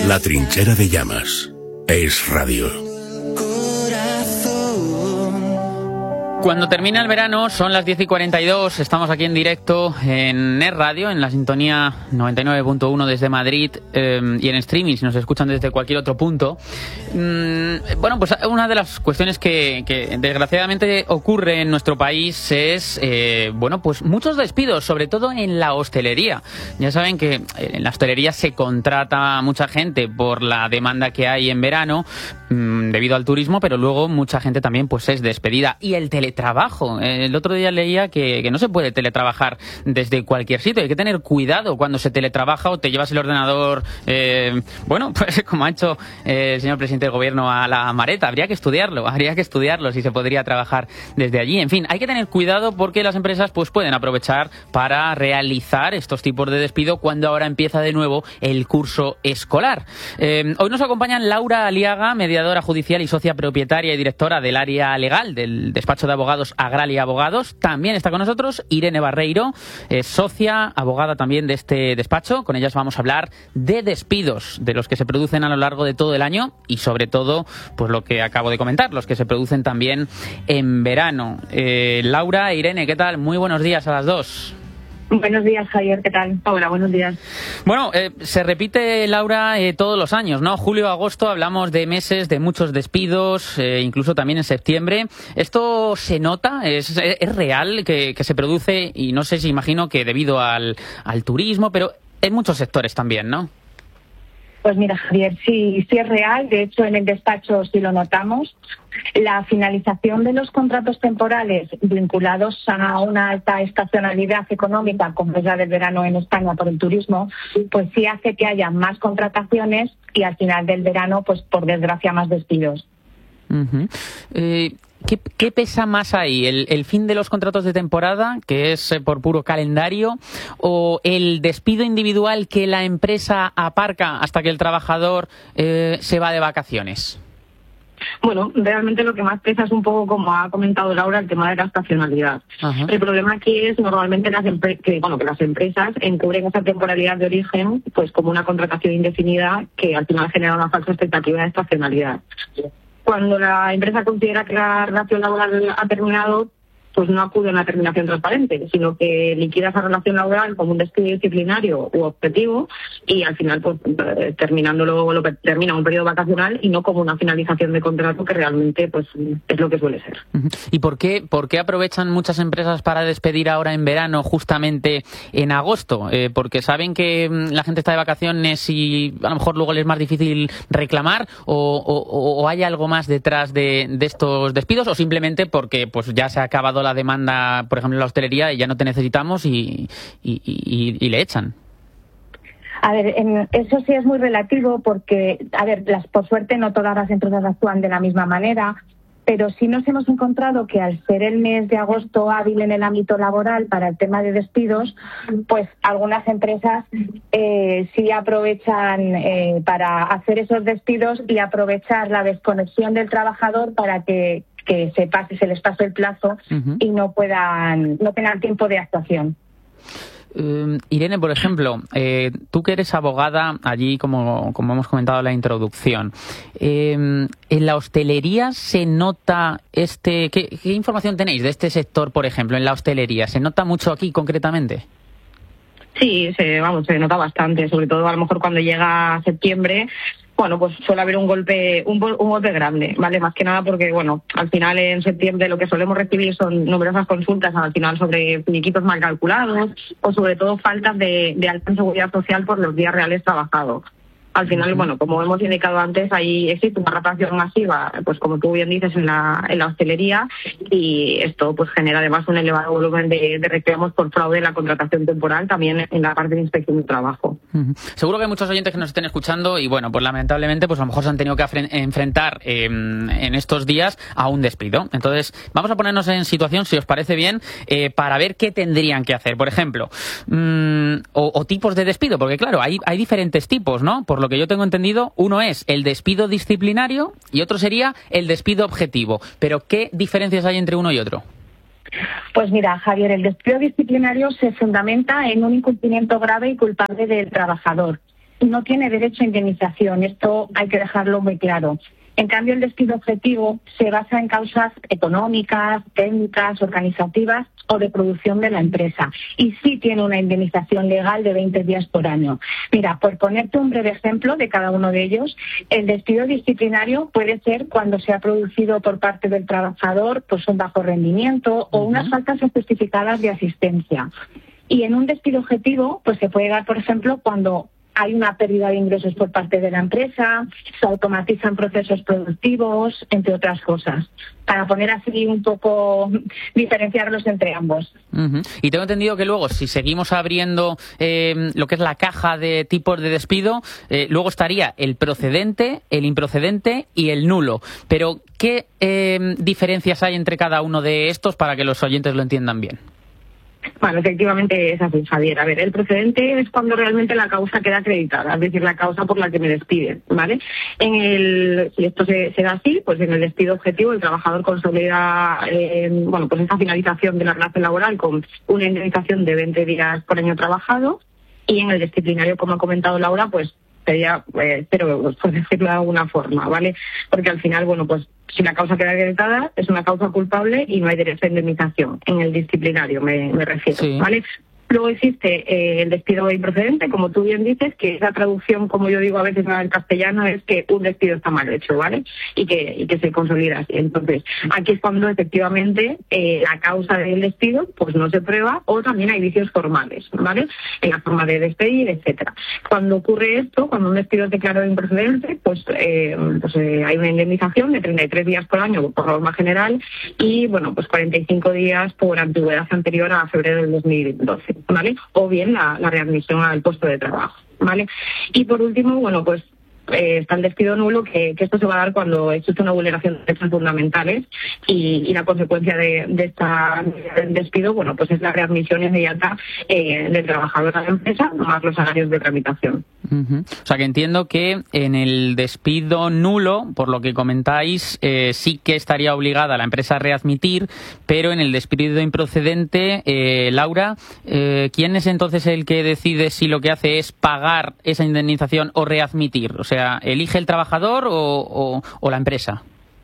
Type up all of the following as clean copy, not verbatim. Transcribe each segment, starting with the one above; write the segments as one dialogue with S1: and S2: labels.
S1: La trinchera de llamas. Es radio.
S2: Cuando termina el verano, son las 10:42, estamos aquí en directo en Es Radio, en la sintonía 99.1 desde Madrid y en streaming, si nos escuchan desde cualquier otro punto. Bueno, pues una de las cuestiones que desgraciadamente ocurre en nuestro país es, bueno, pues muchos despidos, sobre todo en la hostelería. Ya saben que en la hostelería se contrata mucha gente por la demanda que hay en verano debido al turismo, pero luego mucha gente también pues es despedida. Y el teletrabajo. El otro día leía que no se puede teletrabajar desde cualquier sitio. Hay que tener cuidado cuando se teletrabaja o te llevas el ordenador, bueno, pues como ha hecho el señor presidente del gobierno a la maleta. Habría que estudiarlo si se podría trabajar desde allí. En fin, hay que tener cuidado porque las empresas pues pueden aprovechar para realizar estos tipos de despido cuando ahora empieza de nuevo el curso escolar. Hoy nos acompañan Laura Aliaga, mediadora judicial y socia propietaria y directora del área legal del despacho de abogados Agralia Abogados. También está con nosotros Irene Barreiro, socia, abogada también de este despacho. Con ellas vamos a hablar de despidos, de los que se producen a lo largo de todo el año y sobre todo, pues lo que acabo de comentar, los que se producen también en verano. Laura, Irene, ¿qué tal? Muy buenos días a las dos.
S3: Buenos días, Javier, ¿qué tal? Hola, buenos días.
S2: Bueno, se repite, Laura, todos los años, ¿no? Julio, agosto, hablamos de meses, de muchos despidos, incluso también en septiembre. ¿Esto se nota? ¿Es real que se produce? Y no sé si imagino que debido al turismo, pero en muchos sectores también, ¿no?
S3: Pues mira, Javier, sí es real. De hecho, en el despacho sí lo notamos. La finalización de los contratos temporales vinculados a una alta estacionalidad económica, como es la del verano en España por el turismo, pues sí hace que haya más contrataciones y al final del verano, pues por desgracia, más despidos.
S2: Uh-huh. ¿Qué pesa más ahí? ¿El fin de los contratos de temporada, que es por puro calendario, o el despido individual que la empresa aparca hasta que el trabajador se va de vacaciones?
S3: Bueno, realmente lo que más pesa es un poco, como ha comentado Laura, el tema de la estacionalidad. Ajá. El problema aquí es normalmente que las empresas encubren esa temporalidad de origen pues como una contratación indefinida que al final genera una falsa expectativa de estacionalidad. Cuando la empresa considera que la relación laboral ha terminado, pues no acude a una terminación transparente, sino que liquida esa relación laboral como un despido disciplinario u objetivo y al final pues termina un periodo vacacional y no como una finalización de contrato que realmente pues es lo que suele ser.
S2: ¿Y por qué aprovechan muchas empresas para despedir ahora en verano justamente en agosto? ¿Porque saben que la gente está de vacaciones y a lo mejor luego les es más difícil reclamar o hay algo más detrás de estos despidos o simplemente porque pues ya se ha acabado la demanda, por ejemplo, en la hostelería y ya no te necesitamos y le echan?
S3: A ver, eso sí es muy relativo porque, a ver, por suerte no todas las empresas actúan de la misma manera, pero sí nos hemos encontrado que al ser el mes de agosto hábil en el ámbito laboral para el tema de despidos, pues algunas empresas sí aprovechan para hacer esos despidos y aprovechar la desconexión del trabajador para que se les pase el plazo y no tengan tiempo de actuación.
S2: Irene, por ejemplo, tú que eres abogada allí, como hemos comentado en la introducción, ¿en la hostelería se nota ¿qué información tenéis de este sector, por ejemplo, en la hostelería? ¿Se nota mucho aquí concretamente?
S3: Sí, se nota bastante, sobre todo a lo mejor cuando llega septiembre. Bueno, pues suele haber un golpe grande, ¿vale? Más que nada porque, bueno, al final en septiembre lo que solemos recibir son numerosas consultas al final sobre finiquitos mal calculados o sobre todo faltas de alta seguridad social por los días reales trabajados. Al final, bueno, como hemos indicado antes, ahí existe una rotación masiva, pues como tú bien dices, en la hostelería y esto pues genera además un elevado volumen de reclamos por fraude en la contratación temporal, también en la parte de inspección de trabajo.
S2: Seguro que hay muchos oyentes que nos estén escuchando y bueno, pues lamentablemente pues a lo mejor se han tenido que enfrentar en estos días a un despido. Entonces vamos a ponernos en situación, si os parece bien, para ver qué tendrían que hacer. Por ejemplo, o tipos de despido, porque claro, hay diferentes tipos, ¿no? Por lo que yo tengo entendido, uno es el despido disciplinario y otro sería el despido objetivo. Pero ¿qué diferencias hay entre uno y otro?
S3: Pues mira, Javier, el despido disciplinario se fundamenta en un incumplimiento grave y culpable del trabajador. no tiene derecho a indemnización. Esto hay que dejarlo muy claro. En cambio, el despido objetivo se basa en causas económicas, técnicas, organizativas o de producción de la empresa. Y sí tiene una indemnización legal de 20 días por año. Mira, por ponerte un breve ejemplo de cada uno de ellos, el despido disciplinario puede ser cuando se ha producido por parte del trabajador pues un bajo rendimiento o unas faltas injustificadas de asistencia. Y en un despido objetivo pues se puede dar, por ejemplo, cuando hay una pérdida de ingresos por parte de la empresa, se automatizan procesos productivos, entre otras cosas, para poner así un poco, diferenciarlos entre ambos.
S2: Y tengo entendido que luego, si seguimos abriendo lo que es la caja de tipos de despido, luego estaría el procedente, el improcedente y el nulo. Pero, ¿qué diferencias hay entre cada uno de estos para que los oyentes lo entiendan bien?
S3: Bueno, efectivamente es así, Javier. A ver, el procedente es cuando realmente la causa queda acreditada, es decir, la causa por la que me despiden, ¿vale? Si esto se da así, pues en el despido objetivo el trabajador consolida, pues esta finalización de la relación laboral con una indemnización de 20 días por año trabajado, y en el disciplinario, como ha comentado Laura, pues sería 0 euros, por decirlo de alguna forma, ¿vale? Porque al final, pues si la causa queda acreditada, es una causa culpable y no hay derecho a indemnización. En el disciplinario me refiero, sí. ¿Vale? Luego existe el despido improcedente, como tú bien dices, que esa traducción, como yo digo a veces en castellano, es que un despido está mal hecho, ¿vale? Y que se consolida así. Entonces, aquí es cuando efectivamente la causa del despido pues no se prueba, o también hay vicios formales, ¿vale? En la forma de despedir, etcétera. Cuando ocurre esto, cuando un despido es declarado improcedente, pues hay una indemnización de 33 días por año por norma general y, pues 45 días por antigüedad anterior a febrero del 2012. ¿Vale? O bien la readmisión al puesto de trabajo, ¿vale? Y por último, está el despido nulo, que esto se va a dar cuando existe una vulneración de derechos fundamentales y la consecuencia de del despido, pues es la readmisión inmediata del trabajador a la empresa, más los salarios de tramitación.
S2: O sea que entiendo que en el despido nulo, por lo que comentáis, sí que estaría obligada la empresa a readmitir, pero en el despido improcedente, Laura, ¿quién es entonces el que decide si lo que hace es pagar esa indemnización o readmitir? O sea, ¿elige el trabajador o la empresa?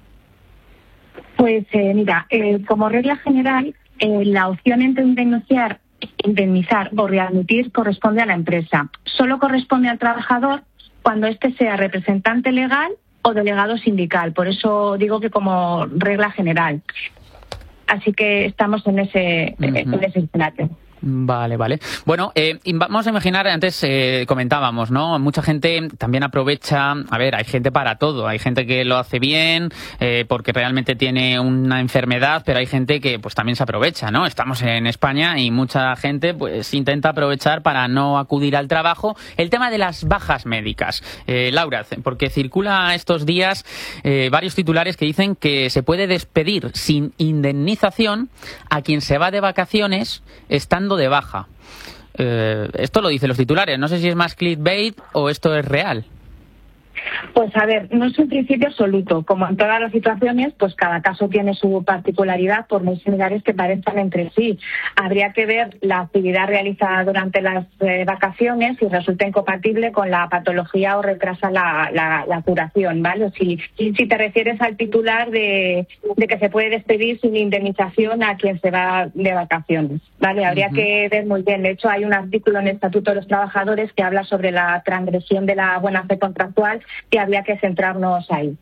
S3: Pues mira, como regla general, la opción entre indemnizar o readmitir corresponde a la empresa. Solo corresponde al trabajador cuando éste sea representante legal o delegado sindical. Por eso digo que como regla general. Así que estamos en ese escenario.
S2: Vale. Bueno, vamos a imaginar, antes comentábamos, ¿no? Mucha gente también aprovecha, hay gente para todo, hay gente que lo hace bien porque realmente tiene una enfermedad, pero hay gente que pues también se aprovecha, ¿no? Estamos en España y mucha gente pues intenta aprovechar para no acudir al trabajo. El tema de las bajas médicas, Laura, porque circula estos días varios titulares que dicen que se puede despedir sin indemnización a quien se va de vacaciones estando de baja. Esto lo dicen los titulares. No sé si es más clickbait o esto es real.
S3: Pues no es un principio absoluto. Como en todas las situaciones, pues cada caso tiene su particularidad, por muy similares que parezcan entre sí. Habría que ver la actividad realizada durante las vacaciones si resulta incompatible con la patología o retrasa la curación, ¿vale? Si te refieres al titular de que se puede despedir sin indemnización a quien se va de vacaciones, ¿vale? Habría que ver muy bien. De hecho, hay un artículo en el Estatuto de los Trabajadores que habla sobre la transgresión de la buena fe contractual y habría que centrarnos ahí.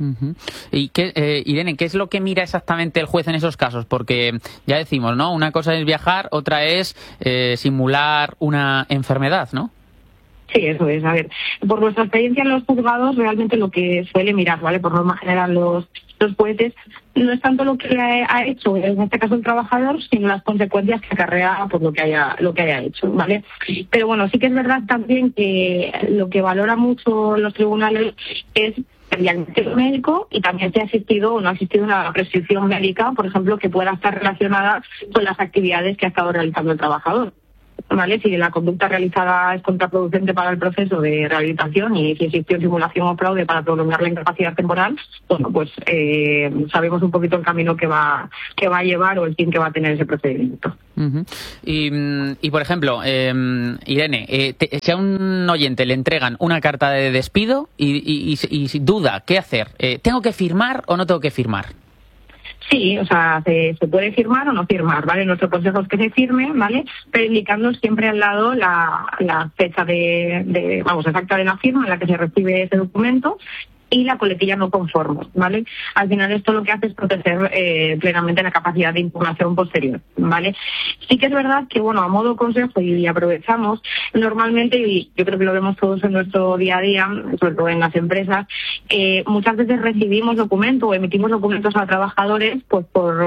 S2: Y Irene, ¿qué es lo que mira exactamente el juez en esos casos? Porque ya decimos, ¿no? Una cosa es viajar, otra es simular una enfermedad, ¿no?
S3: Sí, eso es. Por nuestra experiencia en los juzgados, realmente lo que suele mirar, ¿vale? Por norma general los jueces, no es tanto lo que ha hecho, en este caso el trabajador, sino las consecuencias que acarrea por lo que haya hecho, ¿vale? Pero sí que es verdad también que lo que valora mucho los tribunales es el diagnóstico médico y también si ha existido o no ha existido una prescripción médica, por ejemplo, que pueda estar relacionada con las actividades que ha estado realizando el trabajador. ¿vale? Si la conducta realizada es contraproducente para el proceso de rehabilitación y si existió simulación o fraude para prolongar la incapacidad temporal, bueno, pues sabemos un poquito el camino que va a llevar o el fin que va a tener ese procedimiento.
S2: Uh-huh. Y por ejemplo, Irene, si a un oyente le entregan una carta de despido y duda, ¿qué hacer? ¿Tengo que firmar o no tengo que firmar?
S3: Sí, o sea, se puede firmar o no firmar, ¿vale? Nuestro consejo es que se firme, ¿vale? Pero indicando siempre al lado la fecha exacta de la firma en la que se recibe ese documento y la coletilla no conforme, ¿vale? Al final esto lo que hace es proteger plenamente la capacidad de impugnación posterior, ¿vale? Sí que es verdad que, bueno, a modo consejo, y aprovechamos, normalmente, y yo creo que lo vemos todos en nuestro día a día, sobre todo en las empresas, muchas veces recibimos documentos o emitimos documentos a trabajadores pues por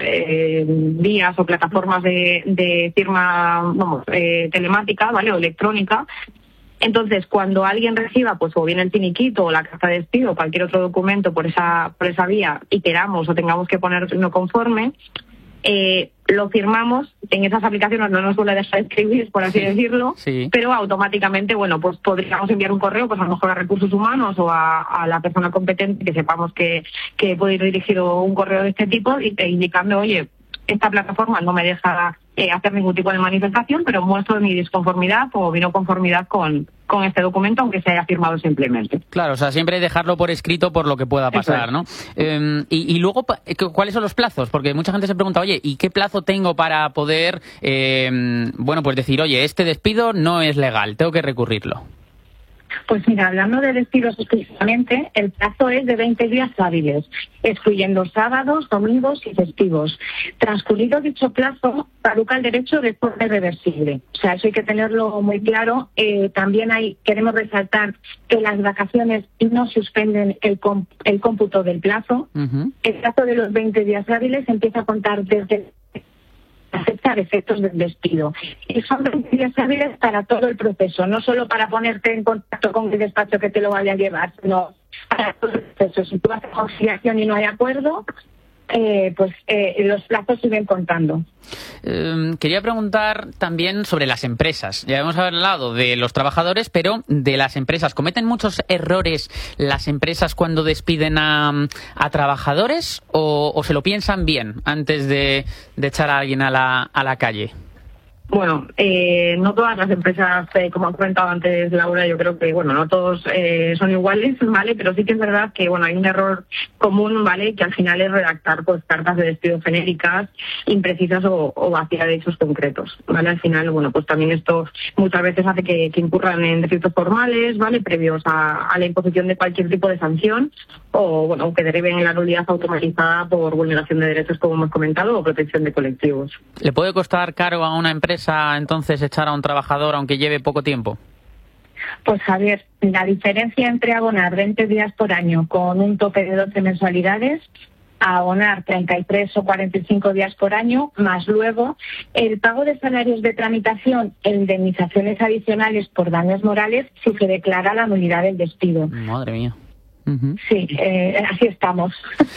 S3: vías o plataformas de firma telemática, ¿vale? O electrónica. Entonces, cuando alguien reciba, pues o bien el finiquito o la carta de despido o cualquier otro documento por esa vía y queramos o tengamos que poner no conforme, lo firmamos. En esas aplicaciones no nos suele dejar escribir, por así decirlo, pero automáticamente, bueno, pues podríamos enviar un correo, pues a lo mejor a Recursos Humanos o a la persona competente que sepamos que puede ir dirigido un correo de este tipo indicando, oye, esta plataforma no me deja hacer ningún tipo de manifestación, pero muestro mi disconformidad o mi no conformidad con este documento, aunque se haya firmado simplemente.
S2: Claro, o sea, siempre dejarlo por escrito por lo que pueda pasar, ¿no? Y luego, ¿cuáles son los plazos? Porque mucha gente se pregunta, oye, ¿y qué plazo tengo para poder, pues decir, oye, este despido no es legal, tengo que recurrirlo?
S3: Pues mira, hablando de despidos exclusivamente, el plazo es de 20 días hábiles, excluyendo sábados, domingos y festivos. Transcurrido dicho plazo, caduca el derecho de forma irreversible. O sea, eso hay que tenerlo muy claro. También queremos resaltar que las vacaciones no suspenden el cómputo del plazo. Uh-huh. El plazo de los 20 días hábiles empieza a contar desde la fecha de efectos del despido. Y son 20 días hábiles para todo el proceso, no solo para ponerte en contacto con el despacho que te lo vaya a llevar, sino para todo el proceso. Si tú haces conciliación y no hay acuerdo, los plazos siguen contando.
S2: Quería preguntar también sobre las empresas. Ya hemos hablado de los trabajadores, pero de las empresas. ¿Cometen muchos errores las empresas cuando despiden a trabajadores o se lo piensan bien antes de echar a alguien a la calle?
S3: Bueno, no todas las empresas, como ha comentado antes Laura, yo creo que, no todos son iguales, ¿vale? Pero sí que es verdad que, hay un error común, ¿vale? Que al final es redactar, pues, cartas de despido genéricas, imprecisas o vacías de hechos concretos, ¿vale? Al final, pues también esto muchas veces hace que incurran en defectos formales, ¿vale? Previos a la imposición de cualquier tipo de sanción o que deriven en la nulidad automatizada por vulneración de derechos, como hemos comentado, o protección de colectivos.
S2: ¿Le puede costar caro a una empresa entonces echar a un trabajador aunque lleve poco tiempo?
S3: Pues Javier, la diferencia entre abonar 20 días por año con un tope de 12 mensualidades a abonar 33 o 45 días por año, más luego el pago de salarios de tramitación e indemnizaciones adicionales por daños morales si se declara la nulidad del despido.
S2: Madre mía.
S3: Uh-huh. Sí, así estamos.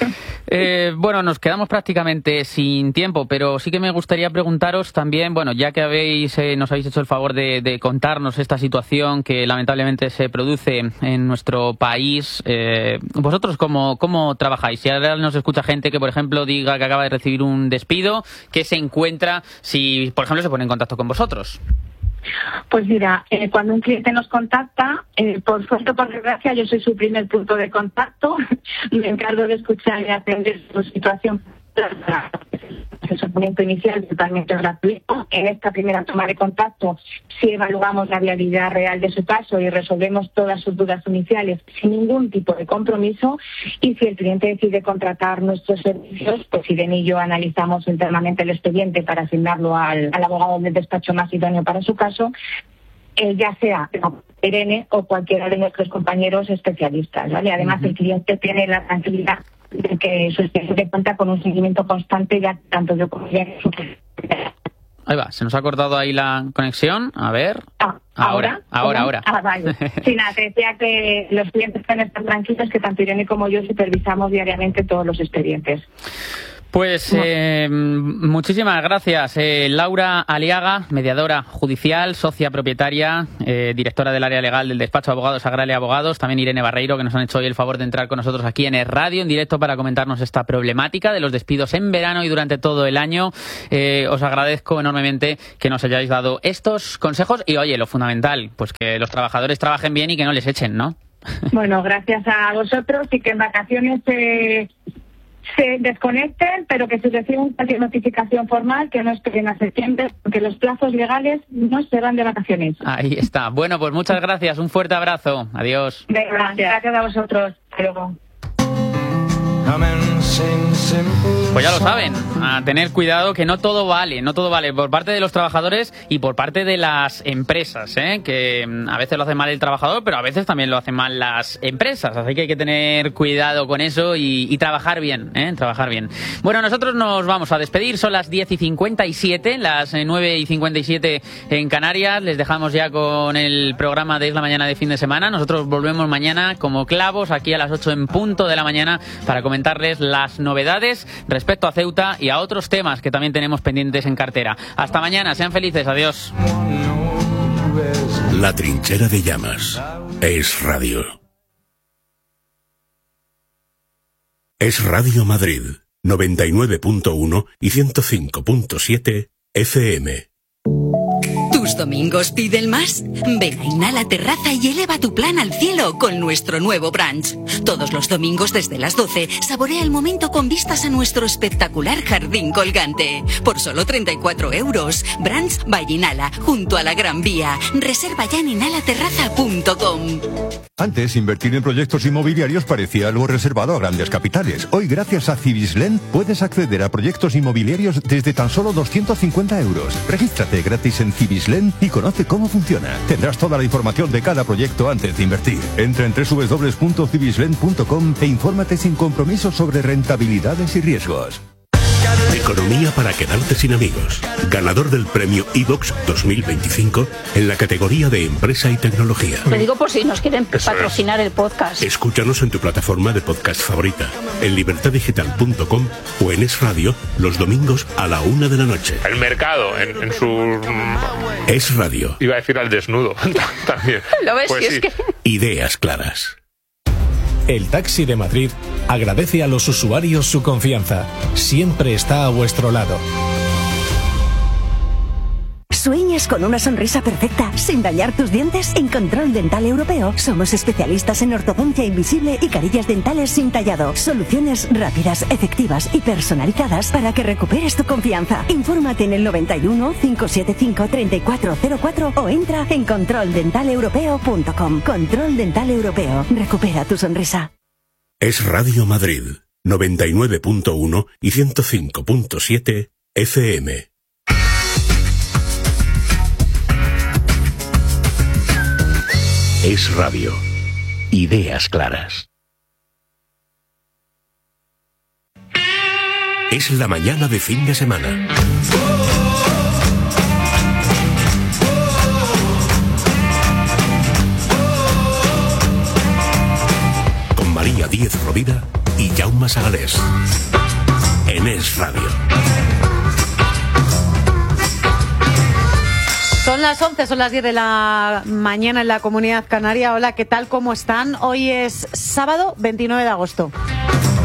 S2: Nos quedamos prácticamente sin tiempo, pero sí que me gustaría preguntaros también, ya que nos habéis hecho el favor de contarnos esta situación que lamentablemente se produce en nuestro país, vosotros ¿cómo trabajáis? Si ahora nos escucha gente que, por ejemplo, diga que acaba de recibir un despido, ¿qué se encuentra si, por ejemplo, se pone en contacto con vosotros?
S3: Pues mira, cuando un cliente nos contacta, por suerte o por desgracia, yo soy su primer punto de contacto. Me encargo de escuchar y atender su situación. El asesoramiento inicial es totalmente gratuito. En esta primera toma de contacto sí evaluamos la viabilidad real de su caso y resolvemos todas sus dudas iniciales sin ningún tipo de compromiso. Y si el cliente decide contratar nuestros servicios, pues Irene y yo analizamos internamente el expediente para asignarlo al abogado del despacho más idóneo para su caso, ya sea Irene o cualquiera de nuestros compañeros especialistas, ¿vale? Además, el cliente tiene la tranquilidad de que su expediente cuenta con un seguimiento constante, ya tanto yo como ella.
S2: Ahí va, se nos ha cortado ahí la conexión. A ver. Ahora.
S3: Vale. Sí, nada, te decía que los clientes pueden estar tranquilos, que tanto Irene como yo supervisamos diariamente todos los expedientes.
S2: Pues muchísimas gracias, Laura Aliaga, mediadora judicial, socia propietaria, directora del área legal del despacho de abogados Agralia Abogados, también Irene Barreiro, que nos han hecho hoy el favor de entrar con nosotros aquí en el radio en directo para comentarnos esta problemática de los despidos en verano y durante todo el año. Os agradezco enormemente que nos hayáis dado estos consejos y, oye, lo fundamental, pues que los trabajadores trabajen bien y que no les echen, ¿no?
S3: Bueno, gracias a vosotros y que en vacaciones se desconecten, pero que si reciben cualquier notificación formal, que no esperen a septiembre, porque los plazos legales no se van de vacaciones.
S2: Ahí está. Bueno, pues muchas gracias. Un fuerte abrazo. Adiós.
S3: Gracias a vosotros. Hasta luego.
S2: Pues ya lo saben, a tener cuidado, que no todo vale por parte de los trabajadores y por parte de las empresas, que a veces lo hace mal el trabajador, pero a veces también lo hacen mal las empresas, así que hay que tener cuidado con eso y trabajar bien, trabajar bien. Bueno, nosotros nos vamos a despedir, son las 10:57, las 9:57 en Canarias, les dejamos ya con el programa de Es la Mañana de fin de semana, nosotros volvemos mañana como clavos aquí a las 8 en punto de la mañana para comentarles las novedades respecto a Ceuta y a otros temas que también tenemos pendientes en cartera. Hasta mañana, sean felices, adiós.
S1: La Trinchera de Llamas. Es Radio. Es Radio Madrid, 99.1 y 105.7 FM.
S4: ¿Tus domingos piden más? Ven a Inhala Terraza y eleva tu plan al cielo con nuestro nuevo brunch. Todos los domingos desde las 12, saborea el momento con vistas a nuestro espectacular jardín colgante. Por solo 34 €. Brunch by Inhala, junto a la Gran Vía. Reserva ya en inhalaterraza.com.
S5: Antes, invertir en proyectos inmobiliarios parecía algo reservado a grandes capitales. Hoy, gracias a Cibislen, puedes acceder a proyectos inmobiliarios desde tan solo 250 €. Regístrate gratis en Cibislen y conoce cómo funciona. Tendrás toda la información de cada proyecto antes de invertir. Entra en www.cibislen.com e infórmate sin compromiso sobre rentabilidades y riesgos.
S1: Economía para quedarte sin amigos. Ganador del premio iVox 2025 en la categoría de Empresa y Tecnología.
S6: Lo digo por si nos quieren patrocinar el podcast.
S1: Escúchanos en tu plataforma de podcast favorita, en libertadigital.com o en Es Radio los domingos a la 1 de la noche.
S7: El mercado en su...
S1: Es Radio.
S7: Iba a decir al desnudo también.
S6: ¿Lo ves?
S7: Pues
S6: sí.
S7: sí.
S6: Es que...
S1: Ideas claras.
S8: El Taxi de Madrid agradece a los usuarios su confianza. Siempre está a vuestro lado.
S9: ¿Sueñas con una sonrisa perfecta sin dañar tus dientes? En Control Dental Europeo somos especialistas en ortodoncia invisible y carillas dentales sin tallado. Soluciones rápidas, efectivas y personalizadas para que recuperes tu confianza. Infórmate en el 91 575 3404 o entra en controldentaleuropeo.com. Control Dental Europeo. Recupera tu sonrisa.
S1: Es Radio Madrid, 99.1 y 105.7 FM. Es Radio. Ideas claras. Es la mañana de fin de semana. Con María Díez Rovira y Jaume Sagalés. En Es Radio.
S10: Son las 11, son las 10 de la mañana en la Comunidad Canaria. Hola, ¿qué tal? ¿Cómo están? Hoy es sábado 29 de agosto.